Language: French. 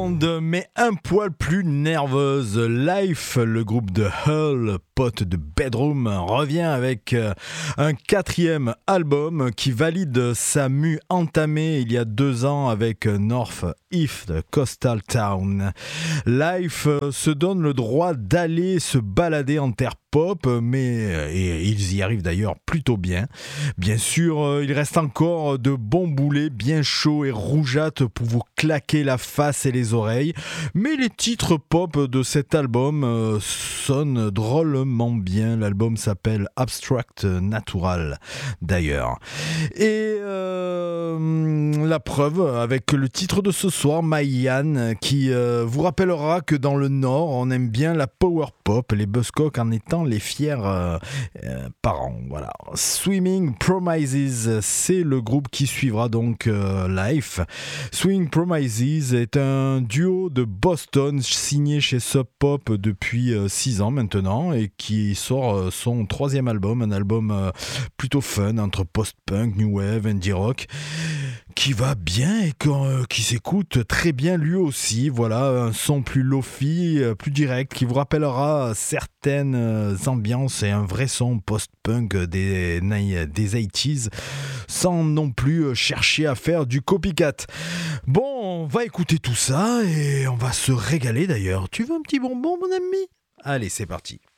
Mais un poil plus nerveuse. Life, le groupe de Hull, pote de Bedroom, revient avec un 4e album qui valide sa mue entamée il y a 2 ans avec North East Coastal Town. Life se donne le droit d'aller se balader en terre pop, et ils y arrivent d'ailleurs plutôt bien. Bien sûr, il reste encore de bons boulets bien chauds et rougeâtres pour vous claquer la face et les oreilles, mais les titres pop de cet album sonnent drôlement bien. L'album s'appelle Abstract Natural d'ailleurs. Et la preuve avec le titre de ce soir, Mayan, qui vous rappellera que dans le Nord, on aime bien la power pop, les Buzzcocks en étant les fiers parents. Voilà. Swimming Promises, c'est le groupe qui suivra donc Life. Swimming Promises est un duo de Boston signé chez Sub Pop depuis 6 ans maintenant et qui sort son 3e album, un album plutôt fun entre post-punk, new wave, indie rock, qui va bien et qui s'écoute très bien lui aussi. Voilà, un son plus lo-fi, plus direct, qui vous rappellera certaines ambiances et un vrai son post-punk des 80s, sans non plus chercher à faire du copycat. Bon, on va écouter tout ça et on va se régaler d'ailleurs. Tu veux un petit bonbon, mon ami ? Allez, c'est parti.